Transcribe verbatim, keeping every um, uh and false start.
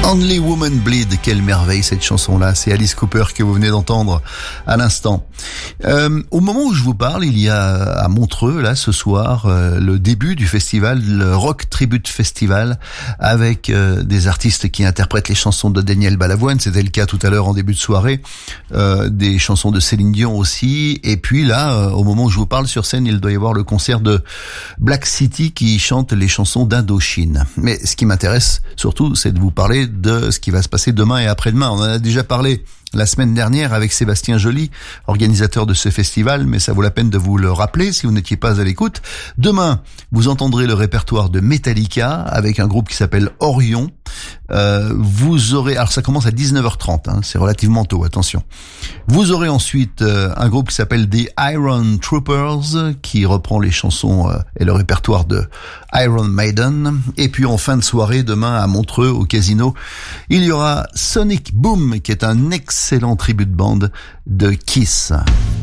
Only Woman Bleed, quelle merveille cette chanson-là, c'est Alice Cooper que vous venez d'entendre à l'instant. Euh, au moment où je vous parle, il y a à Montreux, là, ce soir, euh, le début du festival, le Rock Tribute Festival, avec euh, des artistes qui interprètent les chansons de Daniel Balavoine, c'était le cas tout à l'heure en début de soirée, euh, des chansons de Céline Dion aussi, et puis là, euh, au moment où je vous parle sur scène, il doit y avoir le concert de Black City qui chante les chansons d'Indochine. Mais ce qui m'intéresse surtout, c'est de vous parler de ce qui va se passer demain et après-demain. On en a déjà parlé la semaine dernière avec Sébastien Joly, organisateur de ce festival, mais ça vaut la peine de vous le rappeler si vous n'étiez pas à l'écoute. Demain, vous entendrez le répertoire de Metallica avec un groupe qui s'appelle Orion. Euh, vous aurez, alors ça commence à dix-neuf heures trente, hein, c'est relativement tôt, attention. Vous aurez ensuite euh, un groupe qui s'appelle The Iron Troopers, qui reprend les chansons euh, et le répertoire de Iron Maiden. Et puis en fin de soirée, demain à Montreux, au Casino, il y aura Sonic Boom, qui est un excellent tribute band de Kiss.